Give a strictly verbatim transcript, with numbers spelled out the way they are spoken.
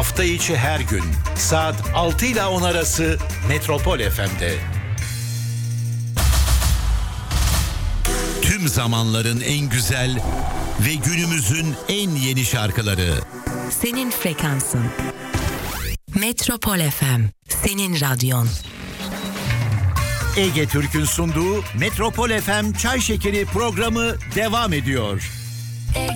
Hafta içi her gün saat altı ile on arası Metropol F M'de. Tüm zamanların en güzel ve günümüzün en yeni şarkıları. Senin frekansın. Metropol F M. Senin radyon. Ege Türk'ün sunduğu Metropol F M Çay Şekeri programı devam ediyor.